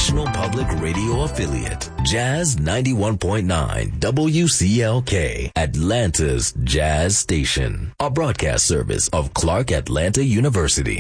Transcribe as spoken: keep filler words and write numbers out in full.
national public radio affiliate, Jazz ninety-one point nine W C L K, Atlanta's Jazz Station, a broadcast service of Clark Atlanta University.